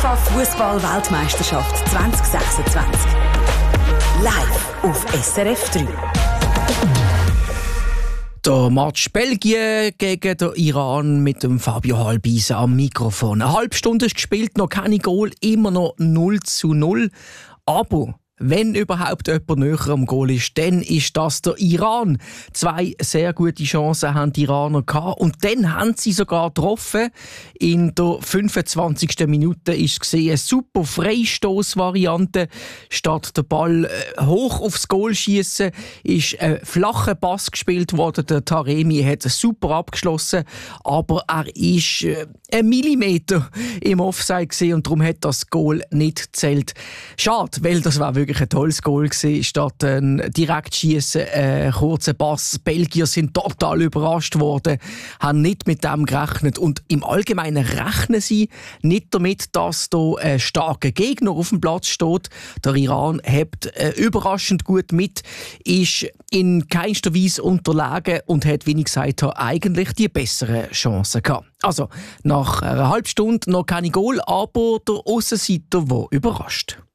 FIFA-Fußball-Weltmeisterschaft 2026. Live auf SRF 3. Der Match Belgien gegen den Iran mit dem Fabio Halbise am Mikrofon. Eine halbe Stunde ist gespielt, noch keine Goal, immer noch 0:0. Aber wenn überhaupt jemand näher am Goal ist, dann ist das der Iran. 2 sehr gute Chancen haben die Iraner gehabt. Und dann haben sie sogar getroffen. In der 25. Minute ist es eine super Freistoßvariante. Statt der Ball hoch aufs Goal schießen, ist ein flacher Pass gespielt worden. Der Taremi hat es super abgeschlossen, aber er ist ein Millimeter im Offside gewesen und darum hat das Goal nicht gezählt. Schade, weil das war wirklich ein tolles Goal gewesen, statt ein Direktschießen, kurzer Pass. Die Belgier sind total überrascht worden, haben nicht mit dem gerechnet und im Allgemeinen rechnen sie nicht damit, dass da ein starker Gegner auf dem Platz steht. Der Iran hebt überraschend gut mit, ist in keinster Weise unterlegen und hat, wie ich gesagt habe, eigentlich die besseren Chancen gehabt. Also, nach einer halben Stunde noch keine Goal, aber der Aussenseiter, der überrascht.